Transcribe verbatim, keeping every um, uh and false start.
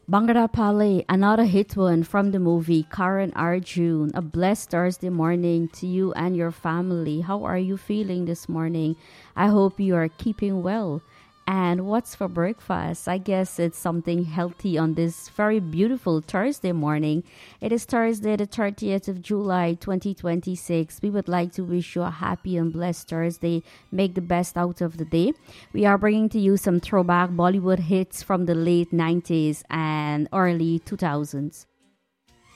Bangara Pale, another hit one from the movie Karan Arjun. A blessed Thursday morning to you and your family. How are you feeling this morning? I hope you are keeping well. And what's for breakfast? I guess it's something healthy on this very beautiful Thursday morning. It is Thursday, the thirtieth of July, twenty twenty-six. We would like to wish you a happy and blessed Thursday. Make the best out of the day. We are bringing to you some throwback Bollywood hits from the late nineties and early two thousands.